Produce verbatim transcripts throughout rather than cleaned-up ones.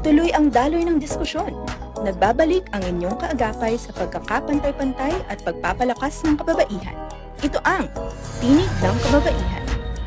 Tuloy ang daloy ng diskusyon. Nagbabalik ang inyong kaagapay sa pagkakapantay-pantay at pagpapalakas ng kababaihan. Ito ang Tinig ng Kababaihan.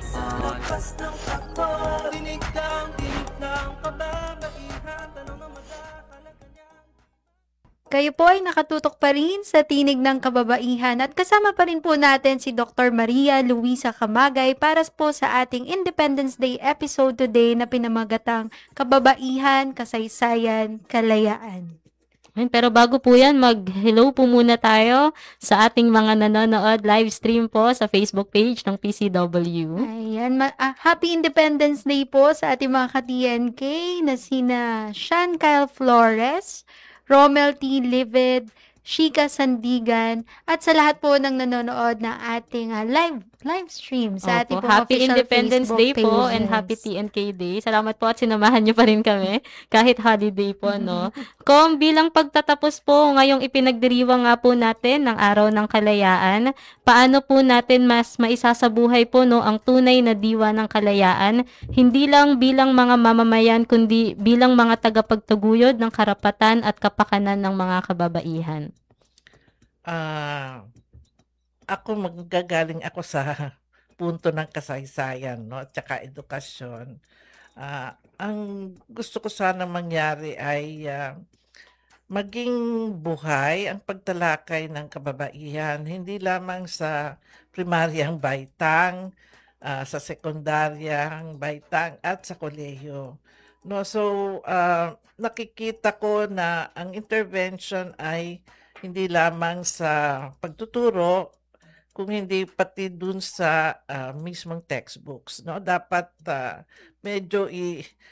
Kayo po ay nakatutok pa rin sa Tinig ng Kababaihan at kasama pa rin po natin si Doctor Maria Luisa Camagay para po sa ating Independence Day episode today na pinamagatang Kababaihan, Kasaysayan, Kalayaan. Pero bago po yan, mag-hello po muna tayo sa ating mga nanonood live stream po sa Facebook page ng P C W. Ayan, ma- ah, Happy Independence Day po sa ating mga ka-T N K na sina Sean Kyle Flores, Romel T. Livid, Shika Sandigan, at sa lahat po ng nanonood ng ating uh, live live stream sa ating Opo, po Happy official Independence Facebook Day po pages. and Happy T N K Day. Salamat po at sinamahan niyo pa rin kami kahit holiday po, no? Kung bilang pagtatapos po ngayong ipinagdiriwang nga po natin ng Araw ng Kalayaan, paano po natin mas maisasabuhay po, no, ang tunay na diwa ng kalayaan, hindi lang bilang mga mamamayan kundi bilang mga tagapagtaguyod ng karapatan at kapakanan ng mga kababaihan. Ah, ako magagaling ako sa punto ng kasaysayan, no, at saka edukasyon. Ah, ang gusto ko sana mangyari ay ah, maging buhay ang pagtalakay ng kababaihan, hindi lamang sa primaryang baitang, ah, sa sekundaryang baitang at sa kolehiyo. No, so ah, nakikita ko na ang intervention ay hindi lamang sa pagtuturo, kung hindi pati dun sa ah, mismong textbooks, no? Dapat ah, medyo i